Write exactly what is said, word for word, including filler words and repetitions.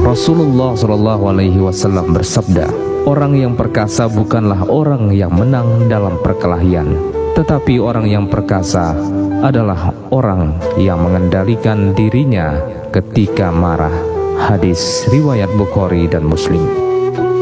Rasulullah shallallahu alaihi wasallam bersabda, orang yang perkasa bukanlah orang yang menang dalam perkelahian, tetapi orang yang perkasa adalah orang yang mengendalikan dirinya ketika marah. Hadis riwayat Bukhari dan Muslim.